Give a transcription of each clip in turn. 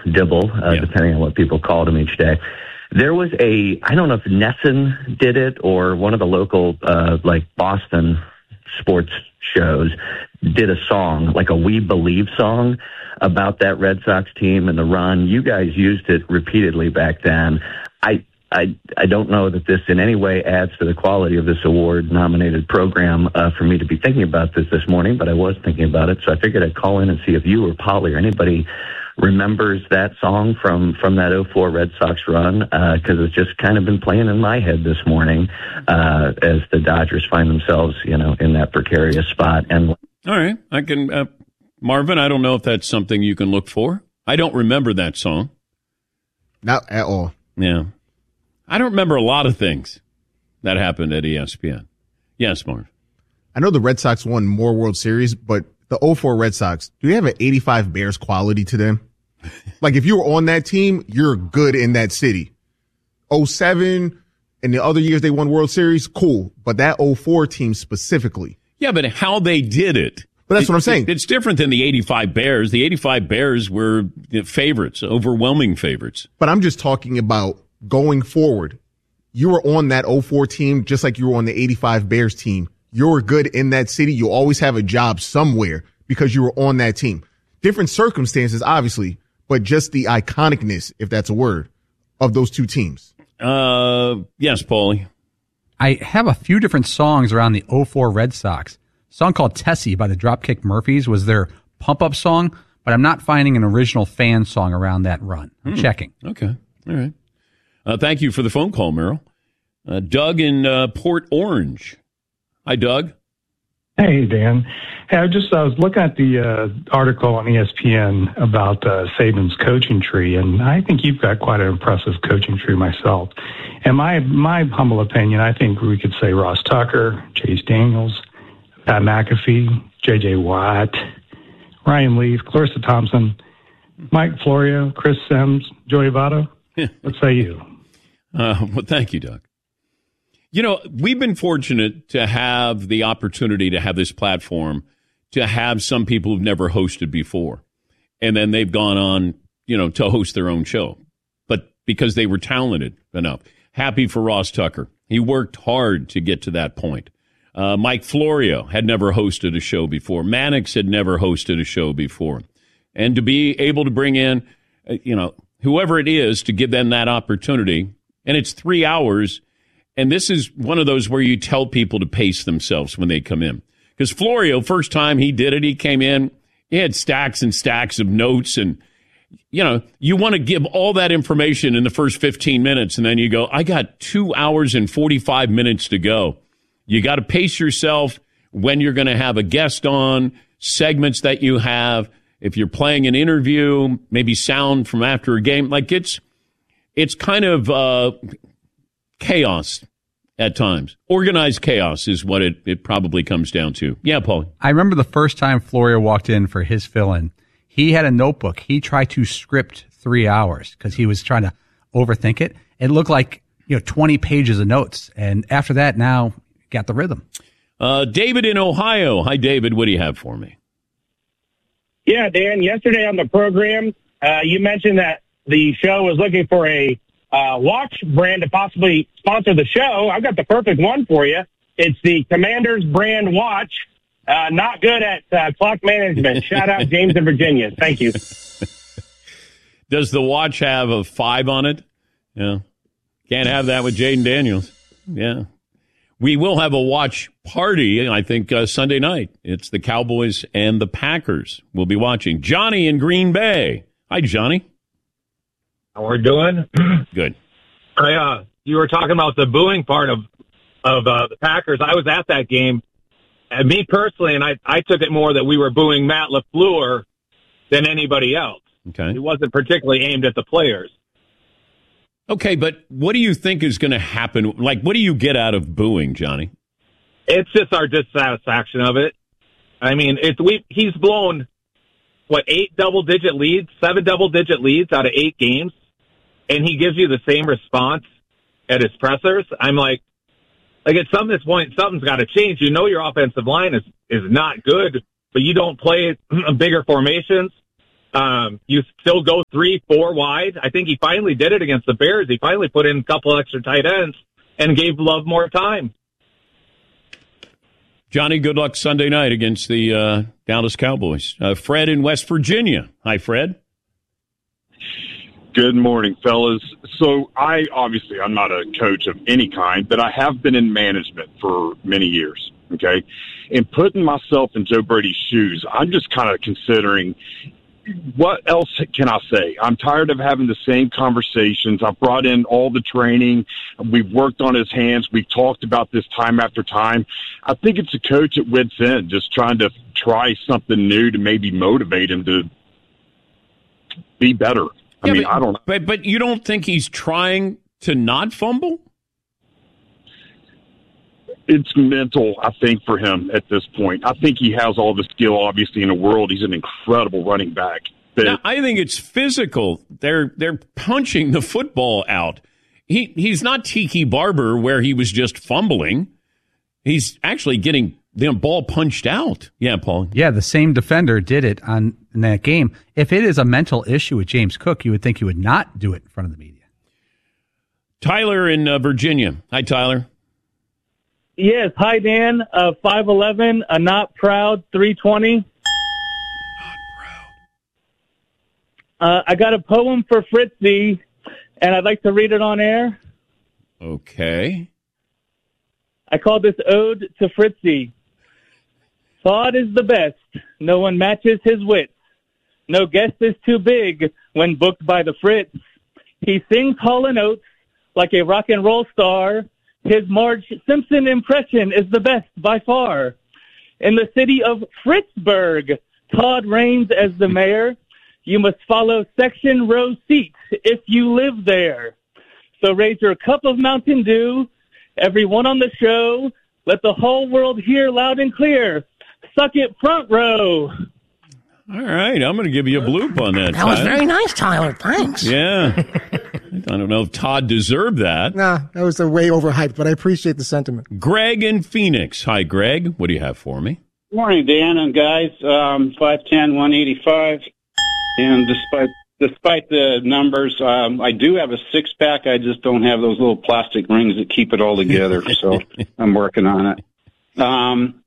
Dibble, depending on what people called him each day. There was I don't know if Nesson did it or one of the local, like Boston sports shows did a song, like a We Believe song about that Red Sox team and the run. You guys used it repeatedly back then. I don't know that this in any way adds to the quality of this award-nominated program for me to be thinking about this morning, but I was thinking about it, so I figured I'd call in and see if you or Polly or anybody remembers that song from that 04 Red Sox run, because it's just kind of been playing in my head this morning as the Dodgers find themselves, in that precarious spot. And all right, I can, Marvin, I don't know if that's something you can look for. I don't remember that song. Not at all. Yeah. I don't remember a lot of things that happened at ESPN. Yes, Marv. I know the Red Sox won more World Series, but the 04 Red Sox, do they have an 85 Bears quality to them? Like, if you were on that team, you're good in that city. 07 and the other years they won World Series, cool. But that 04 team specifically. Yeah, but how they did it. But that's what I'm saying. It's different than the 85 Bears. The 85 Bears were favorites, overwhelming favorites. But I'm just talking about going forward. You were on that 04 team just like you were on the 85 Bears team. You're good in that city. You always have a job somewhere because you were on that team. Different circumstances, obviously, but just the iconicness, if that's a word, of those two teams. Yes, Paulie. I have a few different songs around the 04 Red Sox. A song called Tessie by the Dropkick Murphys was their pump-up song, but I'm not finding an original fan song around that run. I'm checking. Okay. All right. Thank you for the phone call, Merrill. Doug in Port Orange. Hi, Doug. Hey, Dan. Hey, I was looking at the article on ESPN about Saban's coaching tree, and I think you've got quite an impressive coaching tree myself. And my humble opinion, I think we could say Ross Tucker, Chase Daniels, Pat McAfee, J.J. Watt, Ryan Leaf, Clarissa Thompson, Mike Florio, Chris Sims, Joey Votto. What say you? Well, thank you, Doug. We've been fortunate to have the opportunity to have this platform, to have some people who've never hosted before. And then they've gone on, to host their own show. But because they were talented enough. Happy for Ross Tucker. He worked hard to get to that point. Mike Florio had never hosted a show before. Mannix had never hosted a show before. And to be able to bring in, whoever it is, to give them that opportunity. And it's 3 hours. And this is one of those where you tell people to pace themselves when they come in. Because Florio, first time he did it, he came in, he had stacks and stacks of notes. And, you want to give all that information in the first 15 minutes. And then you go, I got 2 hours and 45 minutes to go. You got to pace yourself when you're going to have a guest on, segments that you have. If you're playing an interview, maybe sound from after a game. Like it's kind of chaos at times. Organized chaos is what it probably comes down to. Yeah, Paul. I remember the first time Florio walked in for his fill-in. He had a notebook. He tried to script 3 hours because he was trying to overthink it. It looked like 20 pages of notes. And after that, now got the rhythm. David in Ohio. Hi, David. What do you have for me? Yeah, Dan, yesterday on the program, you mentioned that the show was looking for a watch brand to possibly sponsor the show. I've got the perfect one for you. It's the Commander's brand watch. Not good at clock management. Shout out James in Virginia. Thank you. Does the watch have a 5 on it? Yeah. Can't have that with Jaden Daniels. Yeah. We will have a watch party, I think, Sunday night. It's the Cowboys and the Packers. We'll be watching. Johnny in Green Bay. Hi, Johnny. How we're doing? Good. You were talking about the booing part of the Packers. I was at that game, and me personally, and I took it more that we were booing Matt LaFleur than anybody else. Okay. It wasn't particularly aimed at the players. Okay, but what do you think is going to happen? Like, what do you get out of booing, Johnny? It's just our dissatisfaction of it. I mean, he's blown, 7 double-digit leads out of 8 games, and he gives you the same response at his pressers. I'm like at some this point, something's got to change. Your offensive line is not good, but you don't play bigger formations. You still go 3-4 wide. I think he finally did it against the Bears. He finally put in a couple extra tight ends and gave Love more time. Johnny, good luck Sunday night against the Dallas Cowboys. Fred in West Virginia. Hi, Fred. Good morning, fellas. So I'm not a coach of any kind, but I have been in management for many years, okay? And putting myself in Joe Brady's shoes, I'm just kind of considering, what else can I say? I'm tired of having the same conversations. I've brought in all the training. We've worked on his hands. We've talked about this time after time. I think it's a coach at wit's end, just trying to try something new to maybe motivate him to be better. I don't know. But you don't think he's trying to not fumble? It's mental, I think, for him at this point. I think he has all the skill, obviously, in the world. He's an incredible running back. Now, I think it's physical. They're punching the football out. He's not Tiki Barber where he was just fumbling. He's actually getting the ball punched out. Yeah, Paul. Yeah, the same defender did it in that game. If it is a mental issue with James Cook, you would think he would not do it in front of the media. Tyler in Virginia. Hi, Tyler. Yes. Hi, Dan. 5'11", a not proud 320. Not proud. I got a poem for Fritzy, and I'd like to read it on air. Okay. I call this Ode to Fritzy. Thought is the best. No one matches his wits. No guest is too big when booked by the Fritz. He sings Hall & Oates like a rock and roll star. His Marge Simpson impression is the best by far. In the city of Fritzburg, Todd reigns as the mayor. You must follow section row seats if you live there. So raise your cup of Mountain Dew. Everyone on the show, let the whole world hear loud and clear. Suck it front row. All right, I'm going to give you a bloop on that. That was very nice, Tyler. Thanks. Yeah. I don't know if Todd deserved that. Nah, that was way overhyped, but I appreciate the sentiment. Greg in Phoenix. Hi, Greg. What do you have for me? Morning, Dan and guys. 5'10", 185. And despite the numbers, I do have a six-pack. I just don't have those little plastic rings that keep it all together, so I'm working on it.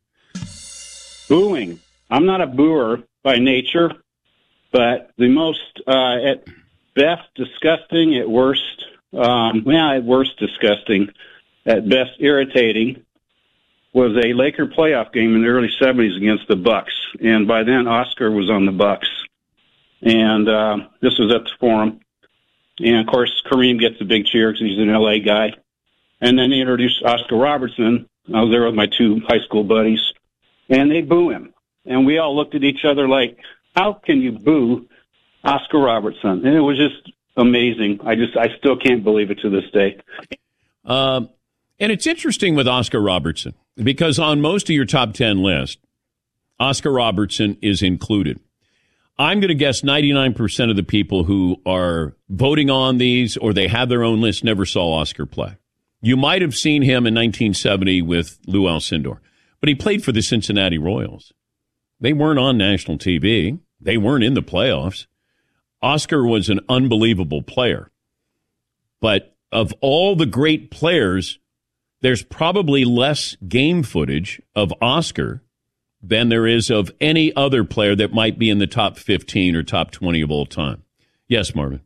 Booing. I'm not a booer by nature, but the most, at best, disgusting, at worst, at worst, disgusting, at best, irritating, was a Laker playoff game in the early 70s against the Bucks. And by then, Oscar was on the Bucks. And this was at the Forum. And, of course, Kareem gets a big cheer because he's an L.A. guy. And then they introduced Oscar Robertson. I was there with my two high school buddies. And they boo him. And we all looked at each other like, how can you boo Oscar Robertson? And it was just amazing. I still can't believe it to this day. And it's interesting with Oscar Robertson because on most of your top 10 list, Oscar Robertson is included. I'm going to guess 99% of the people who are voting on these or they have their own list never saw Oscar play. You might have seen him in 1970 with Lou Alcindor, but he played for the Cincinnati Royals. They weren't on national TV. They weren't in the playoffs. Oscar was an unbelievable player. But of all the great players, there's probably less game footage of Oscar than there is of any other player that might be in the top 15 or top 20 of all time. Yes, Marvin.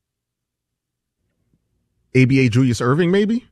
ABA Julius Erving, maybe?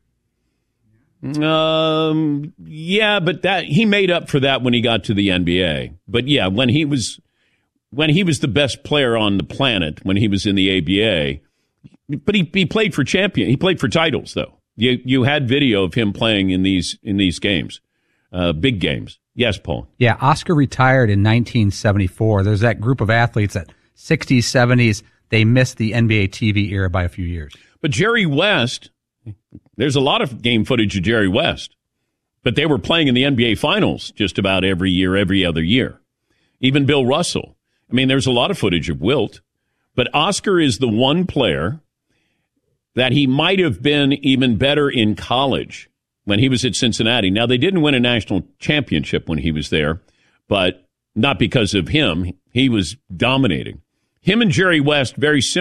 Yeah, but that he made up for that when he got to the NBA. But yeah, when he was the best player on the planet, when he was in the ABA, but he played for champion. He played for titles, though. You had video of him playing in these games, big games. Yes, Paul. Yeah, Oscar retired in 1974. There's that group of athletes that 60s, 70s, they missed the NBA TV era by a few years. But Jerry West, there's a lot of game footage of Jerry West, but they were playing in the NBA Finals just about every year, every other year. Even Bill Russell. I mean, there's a lot of footage of Wilt, but Oscar is the one player that he might have been even better in college when he was at Cincinnati. Now, they didn't win a national championship when he was there, but not because of him. He was dominating. Him and Jerry West, very similar.